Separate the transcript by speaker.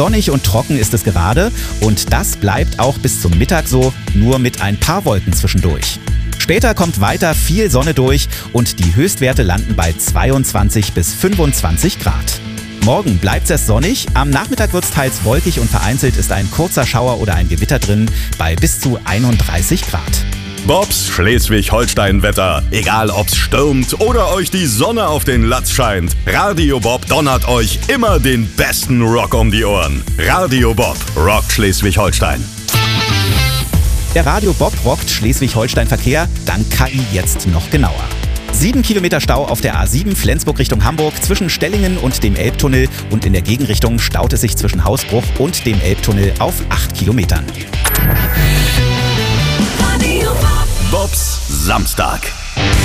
Speaker 1: Sonnig und trocken ist es gerade und das bleibt auch bis zum Mittag so, nur mit ein paar Wolken zwischendurch. Später kommt weiter viel Sonne durch und die Höchstwerte landen bei 22 bis 25 Grad. Morgen bleibt es sonnig, am Nachmittag wird es teils wolkig und vereinzelt ist ein kurzer Schauer oder ein Gewitter drin bei bis zu 31 Grad.
Speaker 2: Bobs Schleswig-Holstein-Wetter. Egal ob's stürmt oder euch die Sonne auf den Latz scheint. Radio Bob donnert euch immer den besten Rock um die Ohren. Radio Bob rockt Schleswig-Holstein.
Speaker 1: Der Radio Bob rockt Schleswig-Holstein-Verkehr, dank KI jetzt noch genauer. 7 Kilometer Stau auf der A7 Flensburg Richtung Hamburg zwischen Stellingen und dem Elbtunnel und in der Gegenrichtung staut es sich zwischen Hausbruch und dem Elbtunnel auf 8 Kilometern.
Speaker 2: Bobs Samstag.